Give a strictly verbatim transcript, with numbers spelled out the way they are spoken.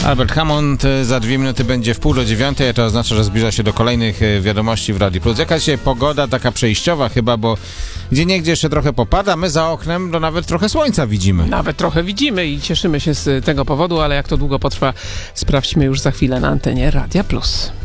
Albert Hammond za dwie minuty będzie w pół do dziewiątej, a to oznacza, że zbliża się do kolejnych wiadomości w Radiu Plus. Jakaś pogoda taka przejściowa chyba, bo gdzieniegdzie jeszcze trochę popada, my za oknem no nawet trochę słońca widzimy. Nawet trochę widzimy i cieszymy się z tego powodu, ale jak to długo potrwa, sprawdźmy już za chwilę na antenie Radia Plus.